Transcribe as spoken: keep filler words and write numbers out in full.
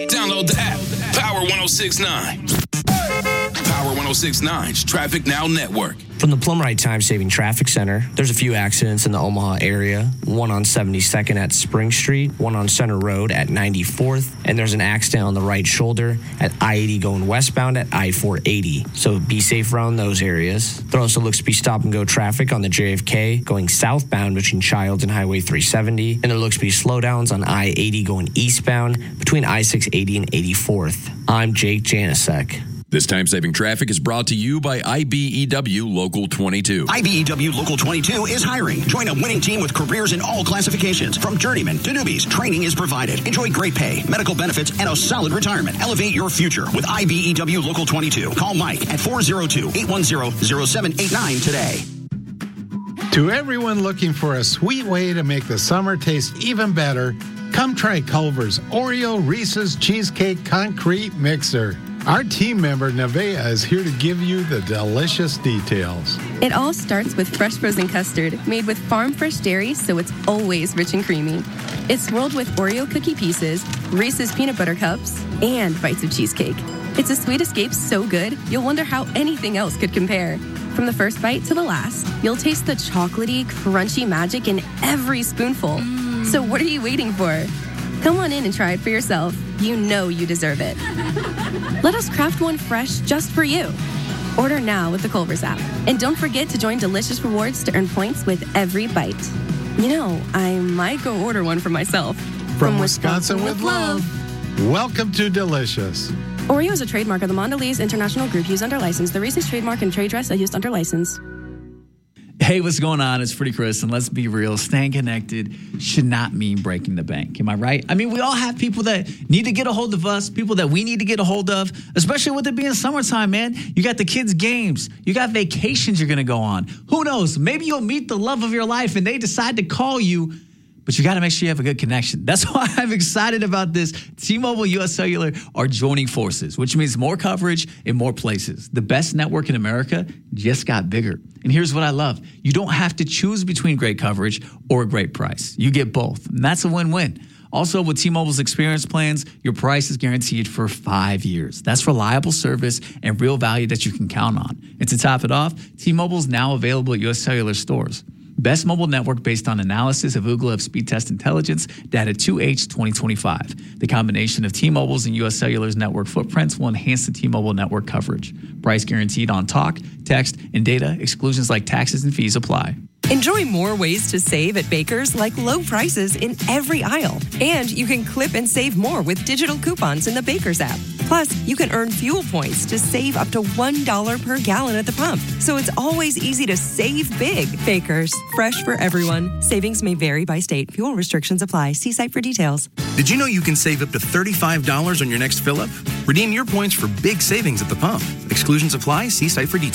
Download the app. Power ten sixty-nine. Power ten sixty-nine's Traffic Now Network. From the Plumrite Time Saving Traffic Center, there's a few accidents in the Omaha area. One on seventy-second at Spring Street, one on Center Road at ninety-fourth, and there's an accident on the right shoulder at I eighty going westbound at I four eighty. So be safe around those areas. There also looks to be stop-and-go traffic on the J F K going southbound between Childs and Highway three seventy, and there looks to be slowdowns on I eighty going eastbound between I six eighty and eighty-fourth. I'm Jake Janasek. This time-saving traffic is brought to you by I B E W Local twenty-two. I B E W Local twenty-two is hiring. Join a winning team with careers in all classifications. From journeyman to newbies, training is provided. Enjoy great pay, medical benefits, and a solid retirement. Elevate your future with I B E W Local twenty-two. Call Mike at four oh two, eight one zero, zero seven eight nine today. To everyone looking for a sweet way to make the summer taste even better, come try Culver's Oreo Reese's Cheesecake Concrete Mixer. Our team member, Nevaeh, is here to give you the delicious details. It all starts with fresh frozen custard made with farm-fresh dairy, so it's always rich and creamy. It's swirled with Oreo cookie pieces, Reese's peanut butter cups, and bites of cheesecake. It's a sweet escape so good, you'll wonder how anything else could compare. From the first bite to the last, you'll taste the chocolatey, crunchy magic in every spoonful. Mm. So what are you waiting for? Come on in and try it for yourself. You know you deserve it. Let us craft one fresh just for you. Order now with the Culver's app. And don't forget to join Delicious Rewards to earn points with every bite. You know, I might go order one for myself. From, From Wisconsin, Wisconsin with love. Welcome to Delicious. Oreo is a trademark of the Mondelez International Group used under license. The Reese's trademark and trade dress are used under license. Hey, what's going on? It's Freddie Chris, and let's be real. Staying connected should not mean breaking the bank. Am I right? I mean, we all have people that need to get a hold of us, people that we need to get a hold of, especially with it being summertime, man. You got the kids' games. You got vacations you're going to go on. Who knows? Maybe you'll meet the love of your life, and they decide to call you, but you got to make sure you have a good connection. That's why I'm excited about this. T-Mobile U S Cellular are joining forces, which means more coverage in more places. The best network in America just got bigger. And here's what I love. You don't have to choose between great coverage or a great price. You get both, and that's a win-win. Also, with T-Mobile's experience plans, your price is guaranteed for five years. That's reliable service and real value that you can count on. And to top it off, T-Mobile is now available at U S Cellular stores. Best mobile network based on analysis of Ookla of Speed Test Intelligence, data two H twenty twenty-five. The combination of T-Mobile's and U S Cellular's network footprints will enhance the T-Mobile network coverage. Price guaranteed on talk, text, and data. Exclusions like taxes and fees apply. Enjoy more ways to save at Baker's, like low prices in every aisle. And you can clip and save more with digital coupons in the Baker's app. Plus, you can earn fuel points to save up to one dollar per gallon at the pump. So it's always easy to save big. Baker's, fresh for everyone. Savings may vary by state. Fuel restrictions apply. See site for details. Did you know you can save up to thirty-five dollars on your next fill-up? Redeem your points for big savings at the pump. Exclusions apply. See site for details.